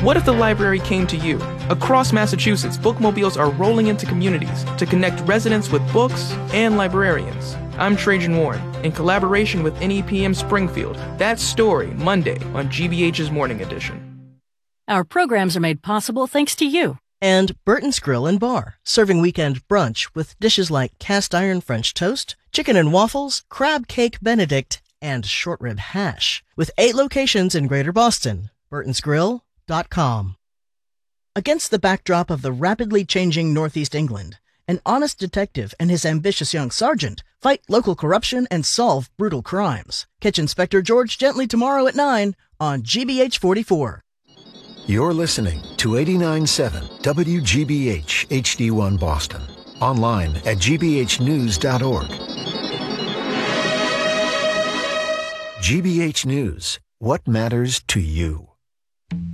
What if the library came to you? Across Massachusetts, bookmobiles are rolling into communities to connect residents with books and librarians. I'm Trajan Warren, in collaboration with NEPM Springfield. That's Story, Monday on GBH's Morning Edition. Our programs are made possible thanks to you. And Burton's Grill and Bar, serving weekend brunch with dishes like cast iron French toast, chicken and waffles, crab cake Benedict, and short rib hash. With 8 locations in Greater Boston. Burton'sGrill.com. Against the backdrop of the rapidly changing Northeast England, an honest detective and his ambitious young sergeant fight local corruption and solve brutal crimes. Catch Inspector George Gently tomorrow at 9 on GBH 44. You're listening to 89.7 WGBH HD1 Boston. Online at gbhnews.org. GBH News. What matters to you?